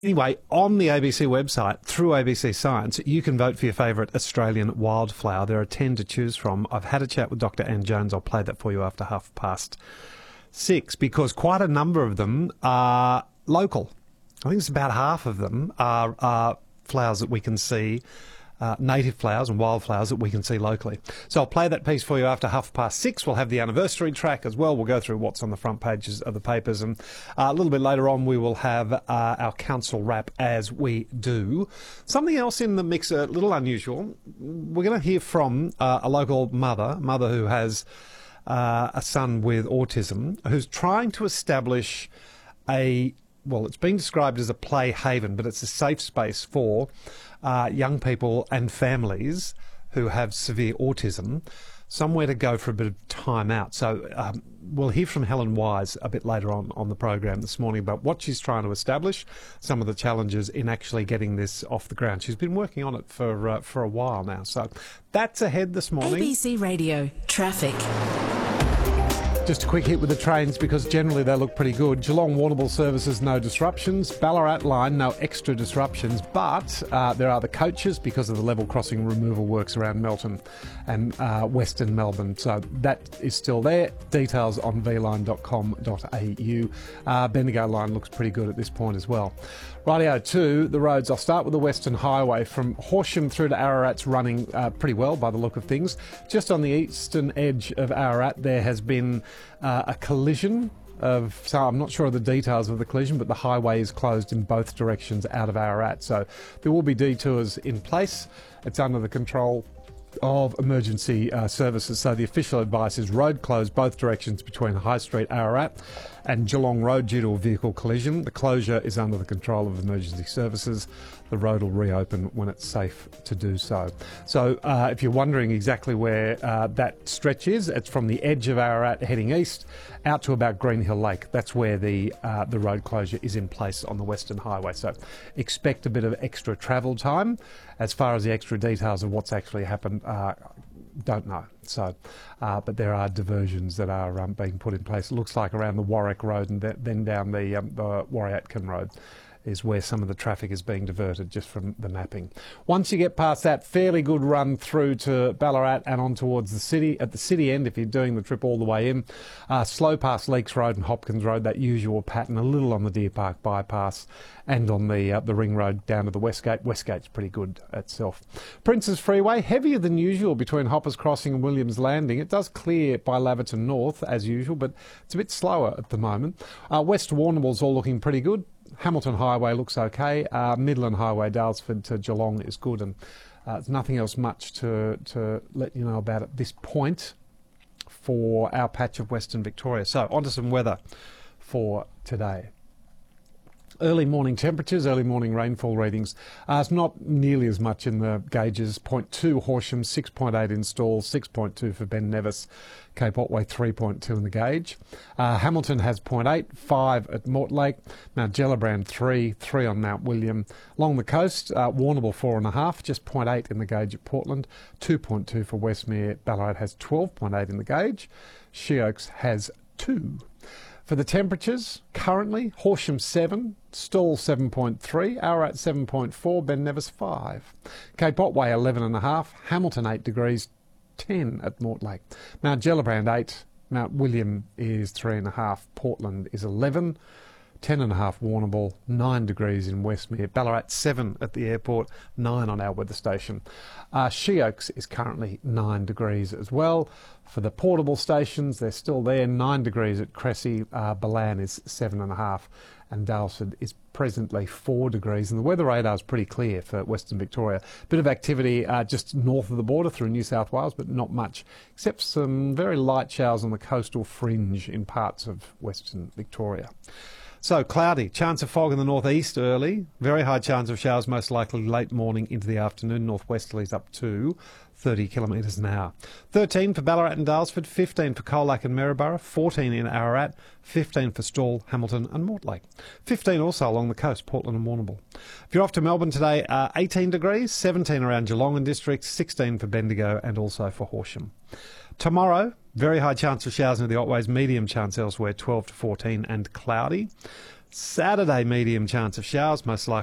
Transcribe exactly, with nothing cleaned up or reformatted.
Anyway, on the A B C website, through A B C Science, you can vote for your favourite Australian wildflower. There are ten to choose from. I've had a chat with Doctor Anne Jones. I'll play that for you after half past six, because quite a number of them are local. I think it's about half of them are, are flowers that we can see, uh, native flowers and wildflowers that we can see locally. So I'll play that piece for you after half past six. We'll have the anniversary track as well. We'll go through what's on the front pages of the papers. And uh, a little bit later on, we will have uh, our council wrap as we do. Something else in the mix, a little unusual. We're going to hear from uh, a local mother, mother who has uh, a son with autism, who's trying to establish a well, it's been described as a play haven, but it's a safe space for uh, young people and families who have severe autism, somewhere to go for a bit of time out. So um, we'll hear from Helen Wise a bit later on on the program this morning about what she's trying to establish, some of the challenges in actually getting this off the ground. She's been working on it for uh, for a while now. So that's ahead this morning. A B C Radio Traffic. Just a quick hit with the trains, because generally they look pretty good. Geelong Warrnambool services, no disruptions. Ballarat line, no extra disruptions. But uh, there are the coaches because of the level crossing removal works around Melton and uh, Western Melbourne. So that is still there. Details on v line dot com dot a u. Uh, Bendigo line looks pretty good at this point as well. Rightio to the roads. I'll start with the Western Highway from Horsham through to Ararat's running uh, pretty well by the look of things. Just on the eastern edge of Ararat, there has been uh, a collision of, so I'm not sure of the details of the collision, but the highway is closed in both directions out of Ararat. So there will be detours in place. It's under the control of emergency uh, services. So the official advice is road closed both directions between High Street, Ararat and Geelong Road due to a vehicle collision. The closure is under the control of emergency services. The road will reopen when it's safe to do so. So uh, if you're wondering exactly where uh, that stretch is, it's from the edge of Ararat heading east out to about Greenhill Lake. That's where the uh, the road closure is in place on the Western Highway. So expect a bit of extra travel time. As far as the extra details of what's actually happened, uh, don't know. So, uh, but there are diversions that are um, being put in place. It looks like around the Warwick Road and th- then down the, um, the Warriatkin Road is where some of the traffic is being diverted just from the mapping. Once you get past that, fairly good run through to Ballarat and on towards the city. At the city end, if you're doing the trip all the way in, uh, slow past Leakes Road and Hopkins Road, that usual pattern, a little on the Deer Park bypass and on the uh, the Ring Road down to the Westgate. Westgate's pretty good itself. Princes Freeway, heavier than usual between Hoppers Crossing and Williams Landing. It does clear by Laverton North as usual, but it's a bit slower at the moment. Uh, West Warrnambool's all looking pretty good. Hamilton Highway looks okay. Uh, Midland Highway, Dalesford to Geelong is good, and uh, there's nothing else much to, to let you know about at this point for our patch of Western Victoria. So, on to some weather for today. Early morning temperatures, early morning rainfall readings. Uh, it's not nearly as much in the gauges. zero point two Horsham, six point eight in Stawell, six point two for Ben Nevis. Cape Otway, three point two in the gauge. Uh, Hamilton has zero point eight, five at Mortlake. Mount Gellibrand, three, three on Mount William. Along the coast, uh, Warrnambool, four point five, just zero point eight in the gauge at Portland. two point two for Westmere. Ballarat has twelve point eight in the gauge. Sheoaks has two. For the temperatures, currently, Horsham seven, Stawell seven point three, Ararat seven point four, Ben Nevis five. Cape Otway eleven point five, Hamilton eight degrees, ten at Mortlake. Mount Gellibrand eight, Mount William is three point five, Portland is eleven, ten point five Warrnambool, nine degrees in Westmere. Ballarat seven at the airport, nine on our weather station. Uh, Sheoaks is currently nine degrees as well. For the portable stations, they're still there, nine degrees at Cressy. Uh, Balan is seven point five, and Dalesford is presently four degrees. And the weather radar is pretty clear for Western Victoria. Bit of activity uh, just north of the border through New South Wales, but not much, except some very light showers on the coastal fringe in parts of Western Victoria. So, cloudy, chance of fog in the northeast early, very high chance of showers most likely late morning into the afternoon, northwesterlies up to thirty kilometres an hour. thirteen for Ballarat and Dalesford, fifteen for Colac and Maryborough, fourteen in Ararat, fifteen for Stawell, Hamilton and Mortlake. fifteen also along the coast, Portland and Warrnambool. If you're off to Melbourne today, uh, eighteen degrees, seventeen around Geelong and District, sixteen for Bendigo and also for Horsham. Tomorrow, very high chance of showers into the Otways, medium chance elsewhere, twelve to fourteen and cloudy. Saturday, medium chance of showers, most likely.